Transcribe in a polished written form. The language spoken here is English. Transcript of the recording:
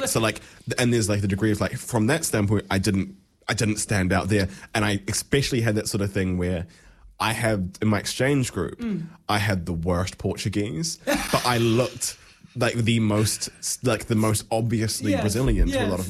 So like, and there's like the degree of like, from that standpoint, I didn't stand out there. And I especially had that sort of thing where I had, in my exchange group, I had the worst Portuguese, but I looked like the most obviously Brazilian to a lot of